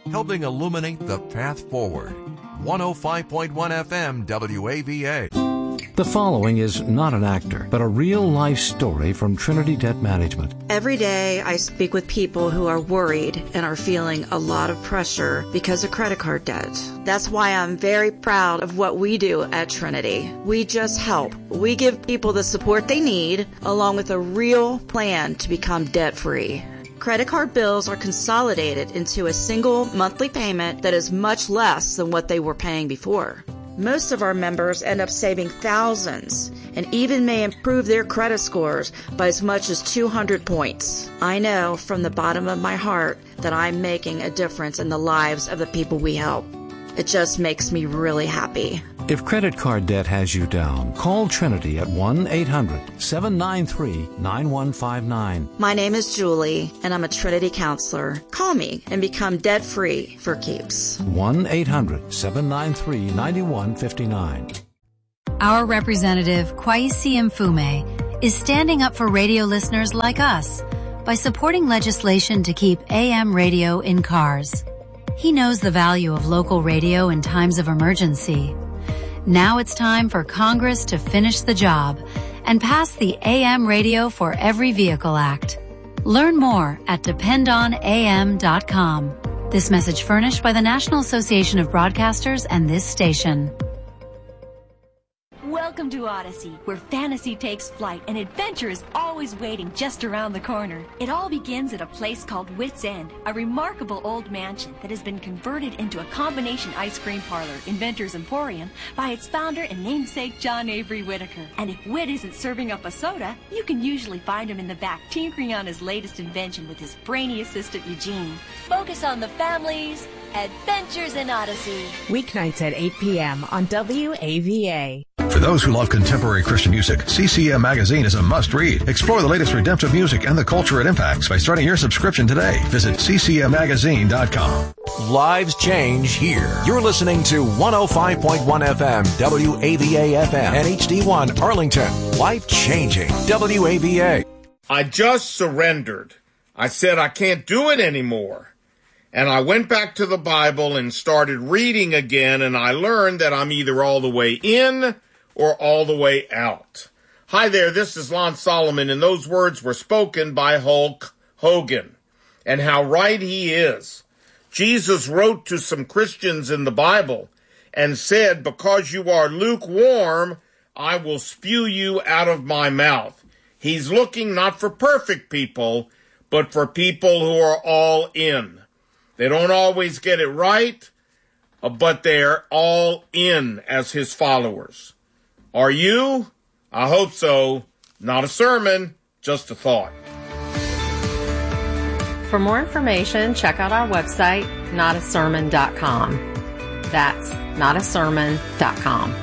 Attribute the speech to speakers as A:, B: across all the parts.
A: helping illuminate the path forward. 105.1 FM WAVA.
B: The following is not an actor, but a real-life story from Trinity Debt Management.
C: Every day I speak with people who are worried and are feeling a lot of pressure because of credit card debt. That's why I'm very proud of what we do at Trinity. We just help. We give people the support they need, along with a real plan to become debt-free. Credit card bills are consolidated into a single monthly payment that is much less than what they were paying before. Most of our members end up saving thousands and even may improve their credit scores by as much as 200 points. I know from the bottom of my heart that I'm making a difference in the lives of the people we help. It just makes me really happy.
B: If credit card debt has you down, call Trinity at 1-800-793-9159.
C: My name is Julie, and I'm a Trinity counselor. Call me and become debt-free for keeps.
B: 1-800-793-9159.
D: Our representative, Kwesi Mfume, is standing up for radio listeners like us by supporting legislation to keep AM radio in cars. He knows the value of local radio in times of emergency. Now it's time for Congress to finish the job and pass the AM Radio for Every Vehicle Act. Learn more at dependonam.com. This message furnished by the National Association of Broadcasters and this station.
E: Welcome to Odyssey, where fantasy takes flight and adventure is always waiting just around the corner. It all begins at a place called Wits End, a remarkable old mansion that has been converted into a combination ice cream parlor, Inventor's Emporium, by its founder and namesake John Avery Whitaker. And if Whit isn't serving up a soda, you can usually find him in the back tinkering on his latest invention with his brainy assistant Eugene. Focus on the families. Adventures in Odyssey.
F: Weeknights at 8 p.m. on WAVA.
G: For those who love contemporary Christian music, CCM Magazine is a must-read. Explore the latest redemptive music and the culture it impacts by starting your subscription today. Visit ccmmagazine.com.
A: Lives change here. You're listening to 105.1 FM WAVA FM and HD1 Arlington. Life changing WAVA.
H: I just surrendered. I said I can't do it anymore. And I went back to the Bible and started reading again, and I learned that I'm either all the way in or all the way out. Hi there, this is Lon Solomon, and those words were spoken by Hulk Hogan. And how right he is. Jesus wrote to some Christians in the Bible and said, because you are lukewarm, I will spew you out of my mouth. He's looking not for perfect people, but for people who are all in. They don't always get it right, but they're all in as his followers. Are you? I hope so. Not a sermon, just a thought.
F: For more information, check out our website, notasermon.com. That's notasermon.com.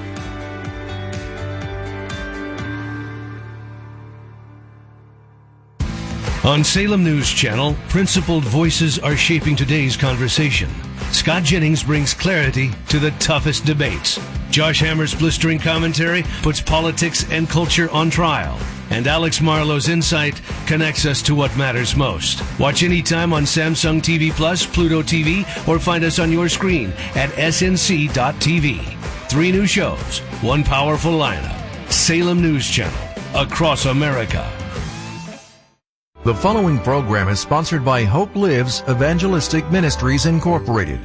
I: On Salem News Channel, principled voices are shaping today's conversation. Scott Jennings brings clarity to the toughest debates. Josh Hammer's blistering commentary puts politics and culture on trial. And Alex Marlowe's insight connects us to what matters most. Watch anytime on Samsung TV Plus, Pluto TV, or find us on your screen at snc.tv. 3 new shows, 1 powerful lineup. Salem News Channel, across America.
A: The following program is sponsored by Hope Lives Evangelistic Ministries, Incorporated.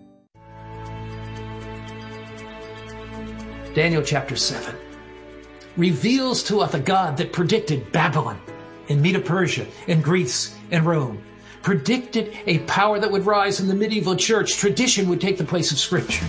J: Daniel chapter 7 reveals to us a God that predicted Babylon and Medo-Persia and Greece and Rome, predicted a power that would rise in the medieval church. Tradition would take the place of Scripture.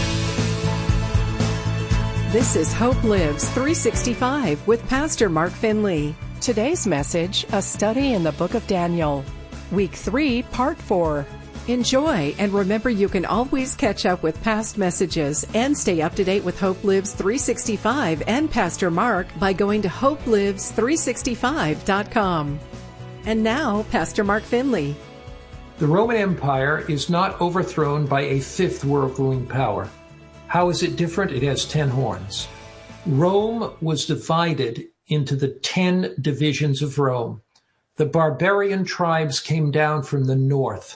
F: This is Hope Lives 365 with Pastor Mark Finley. Today's message, a study in the book of Daniel. Week 3, Part 4. Enjoy, and remember you can always catch up with past messages and stay up to date with Hope Lives 365 and Pastor Mark by going to hopelives365.com. And now, Pastor Mark Finley.
J: The Roman Empire is not overthrown by a fifth world-ruling power. How is it different? It has 10 horns. Rome was divided into the 10 divisions of Rome. The barbarian tribes came down from the north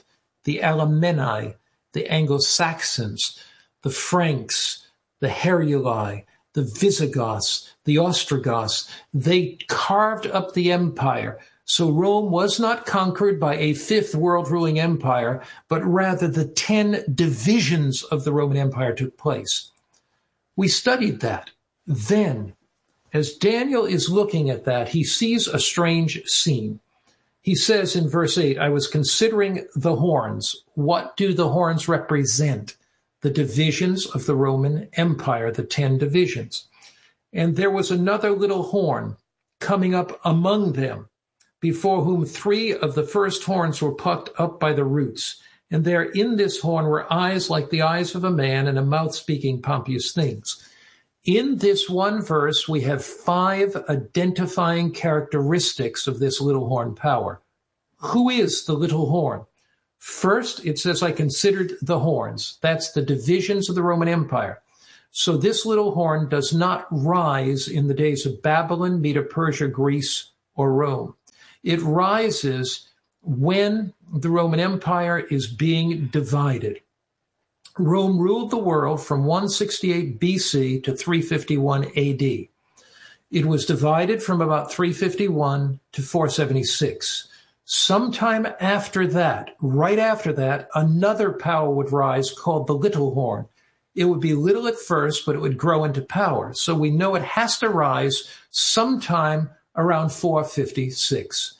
J: the Alemanni, the Anglo-Saxons, the Franks, the Heruli, the Visigoths, the Ostrogoths. They carved up the empire. So Rome was not conquered by a fifth world ruling empire, but rather the 10 divisions of the Roman Empire took place. We studied that. Then, as Daniel is looking at that, he sees a strange scene. He says in verse 8, I was considering the horns. What do the horns represent? The divisions of the Roman Empire, the 10 divisions. And there was another little horn coming up among them, before whom 3 of the first horns were plucked up by the roots. And there in this horn were eyes like the eyes of a man, and a mouth speaking pompous things. In this one verse, we have 5 identifying characteristics of this little horn power. Who is the little horn? First, it says, I considered the horns. That's the divisions of the Roman Empire. So this little horn does not rise in the days of Babylon, Medo-Persia, Greece, or Rome. It rises when the Roman Empire is being divided. Rome ruled the world from 168 BC to 351 AD. It was divided from about 351 to 476. Sometime after that, right after that, another power would rise called the little horn. It would be little at first, but it would grow into power. So we know it has to rise sometime around 476,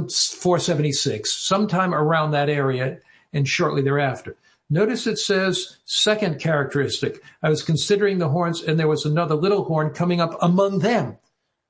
J: 476, sometime around that area and shortly thereafter. Notice it says, second characteristic, I was considering the horns, and there was another little horn coming up among them.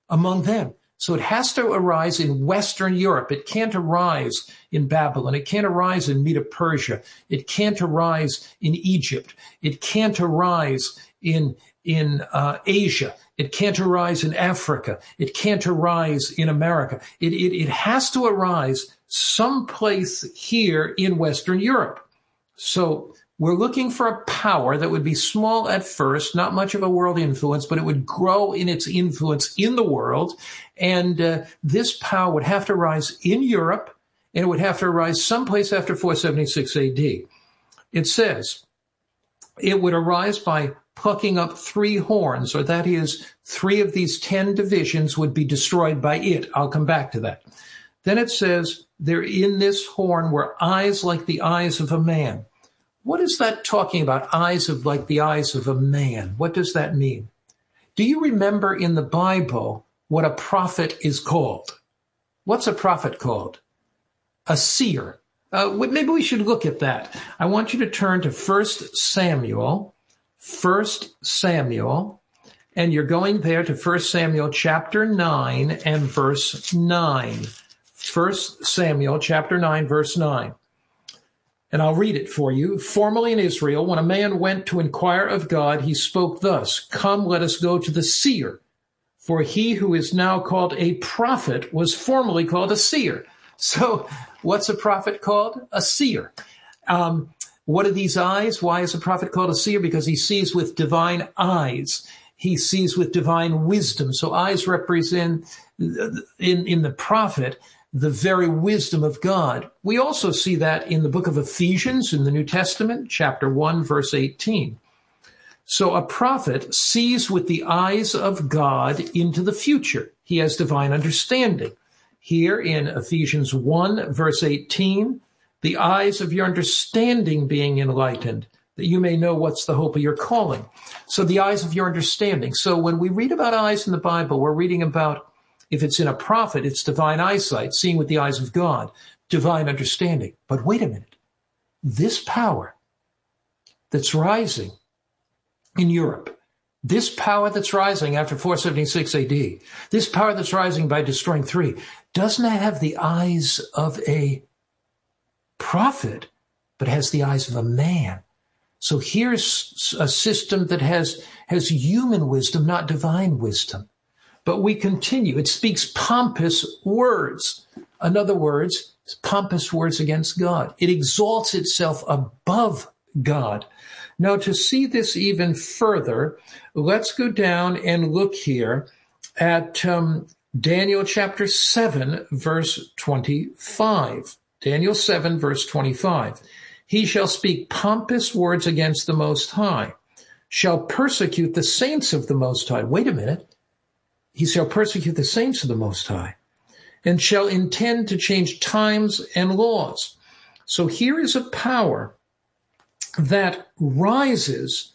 J: So it has to arise in Western Europe. It can't arise in Babylon. It can't arise in Medo-Persia. It can't arise in Egypt. It can't arise in Asia. It can't arise in Africa. It can't arise in America. It has to arise someplace here in Western Europe. So we're looking for a power that would be small at first, not much of a world influence, but it would grow in its influence in the world. And this power would have to rise in Europe, and it would have to arise someplace after 476 AD. It says it would arise by plucking up 3 horns, or that is, 3 of these 10 divisions would be destroyed by it. I'll come back to that. Then it says, there in this horn were eyes like the eyes of a man. What is that talking about, eyes of like the eyes of a man? What does that mean? Do you remember in the Bible what a prophet is called? What's a prophet called? A seer. Maybe we should look at that. I want you to turn to 1 Samuel, and you're going there to 1 Samuel chapter 9 and verse 9. 1 Samuel chapter 9, verse 9. And I'll read it for you. Formerly in Israel, when a man went to inquire of God, he spoke thus, come, let us go to the seer. For he who is now called a prophet was formerly called a seer. So what's a prophet called? A seer. What are these eyes? Why is a prophet called a seer? Because he sees with divine eyes. He sees with divine wisdom. So eyes represent, in the prophet, the very wisdom of God. We also see that in the book of Ephesians in the New Testament, chapter 1, verse 18. So a prophet sees with the eyes of God into the future. He has divine understanding. Here in Ephesians 1, verse 18, the eyes of your understanding being enlightened, that you may know what's the hope of your calling. So the eyes of your understanding. So when we read about eyes in the Bible, we're reading about, if it's in a prophet, it's divine eyesight, seeing with the eyes of God, divine understanding. But wait a minute. This power that's rising in Europe, this power that's rising after 476 AD, this power that's rising by destroying 3, doesn't have the eyes of a prophet, but has the eyes of a man. So here's a system that has human wisdom, not divine wisdom. But we continue. It speaks pompous words. In other words, pompous words against God. It exalts itself above God. Now, to see this even further, let's go down and look here at Daniel chapter 7, verse 25. Daniel 7, verse 25. He shall speak pompous words against the Most High, shall persecute the saints of the Most High. Wait a minute. He shall persecute the saints of the Most High, and shall intend to change times and laws. So here is a power that rises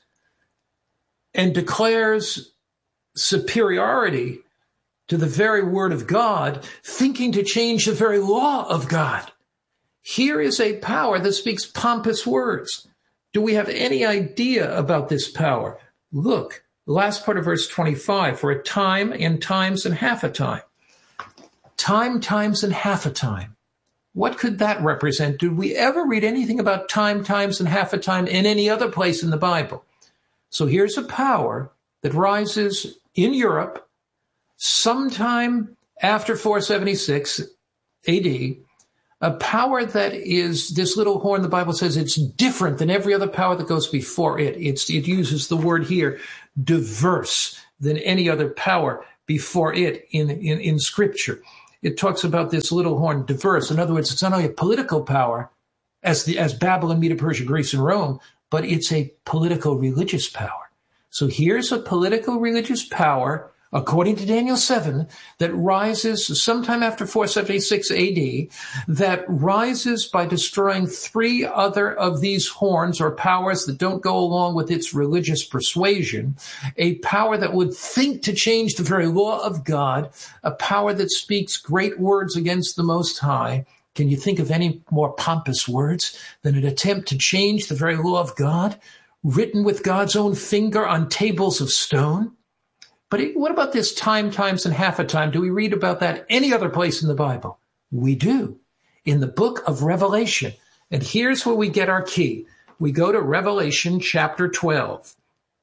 J: and declares superiority to the very word of God, thinking to change the very law of God. Here is a power that speaks pompous words. Do we have any idea about this power? Look, the last part of verse 25, for a time and times and half a time. Time, times, and half a time. What could that represent? Did we ever read anything about time, times, and half a time in any other place in the Bible? So here's a power that rises in Europe sometime after 476 AD, a power that is this little horn. The Bible says it's different than every other power that goes before it. It uses the word here, diverse than any other power before it in Scripture. It talks about this little horn, diverse. In other words, it's not only a political power as Babylon, Medo Persia, Greece, and Rome, but it's a political religious power. So here's a political religious power, according to Daniel 7, that rises sometime after 476 AD, that rises by destroying 3 other of these horns or powers that don't go along with its religious persuasion, a power that would think to change the very law of God, a power that speaks great words against the Most High. Can you think of any more pompous words than an attempt to change the very law of God, written with God's own finger on tables of stone? But what about this time, times, and half a time? Do we read about that any other place in the Bible? We do. In the book of Revelation. And here's where we get our key. We go to Revelation chapter 12.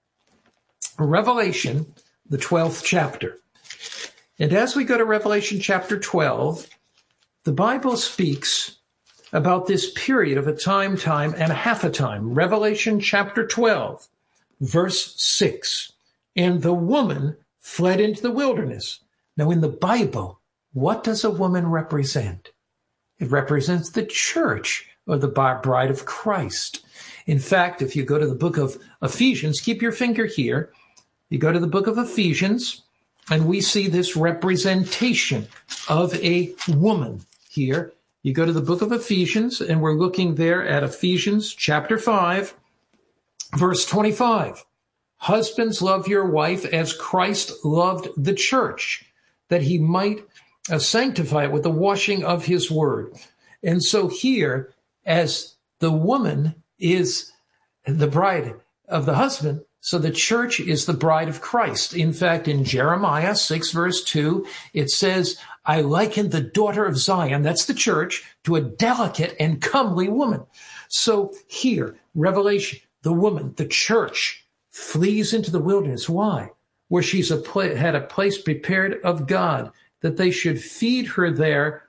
J: Revelation, the 12th chapter. And as we go to Revelation chapter 12, the Bible speaks about this period of a time, and a half a time. Revelation chapter 12, verse 6. And the woman fled into the wilderness. Now, in the Bible, what does a woman represent? It represents the church, or the bride of Christ. In fact, if you go to the book of Ephesians, keep your finger here. You go to the book of Ephesians, and we see this representation of a woman here. You go to the book of Ephesians, and we're looking there at Ephesians chapter 5, verse 25. Husbands, love your wife as Christ loved the church, that he might sanctify it with the washing of his word. And so here, as the woman is the bride of the husband, so the church is the bride of Christ. In fact, in Jeremiah 6, verse 2, it says, I liken the daughter of Zion, that's the church, to a delicate and comely woman. So here, Revelation, the woman, the church, flees into the wilderness. Why? Where she's had a place prepared of God, that they should feed her there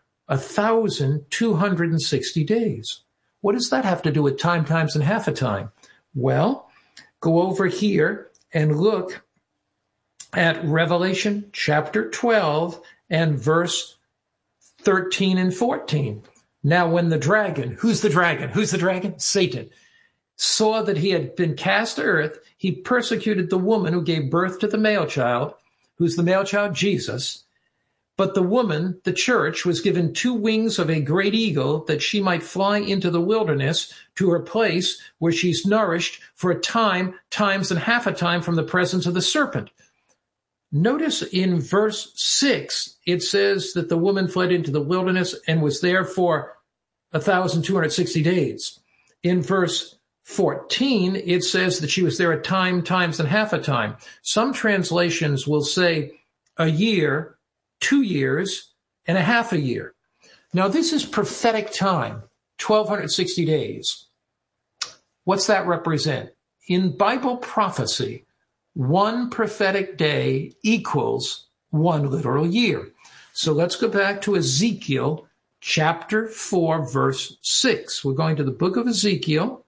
J: 1,260 days. What does that have to do with time, times, and half a time? Well, go over here and look at Revelation chapter 12 and verse 13 and 14. Now, when the dragon, who's the dragon? Who's the dragon? Satan. Saw that he had been cast to earth, he persecuted the woman who gave birth to the male child. Who's the male child? Jesus. But the woman, the church, was given 2 wings of a great eagle, that she might fly into the wilderness to her place where she's nourished for a time, times, and half a time from the presence of the serpent. Notice in verse 6, it says that the woman fled into the wilderness and was there for 1,260 days. In verse 14, it says that she was there a time, times, and half a time. Some translations will say a year, 2 years, and a half a year. Now, this is prophetic time, 1,260 days. What's that represent? In Bible prophecy, 1 prophetic day equals 1 literal year. So let's go back to Ezekiel chapter 4, verse 6. We're going to the book of Ezekiel.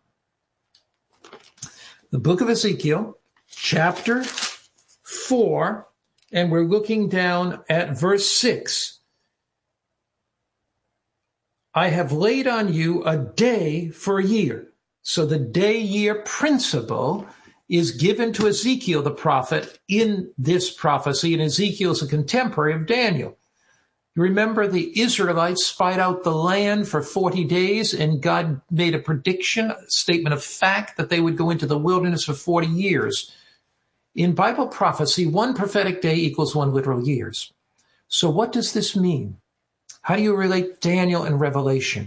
J: The book of Ezekiel, chapter 4, and we're looking down at verse 6. I have laid on you a day for a year. So the day-year principle is given to Ezekiel the prophet in this prophecy, and Ezekiel is a contemporary of Daniel. You remember the Israelites spied out the land for 40 days, and God made a prediction, a statement of fact, that they would go into the wilderness for 40 years. In Bible prophecy, one prophetic day equals one literal years. So what does this mean? How do you relate Daniel and Revelation?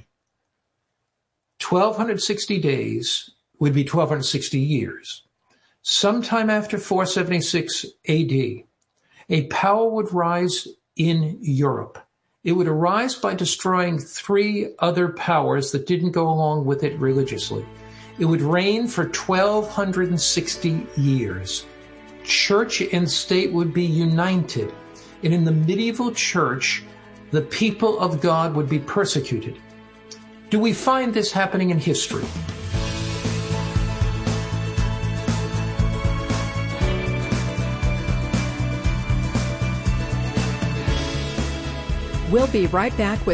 J: 1,260 days would be 1,260 years. Sometime after 476 AD, a power would rise in Europe. It would arise by destroying 3 other powers that didn't go along with it religiously. It would reign for 1,260 years. Church and state would be united. And in the medieval church, the people of God would be persecuted. Do we find this happening in history?
F: We'll be right back with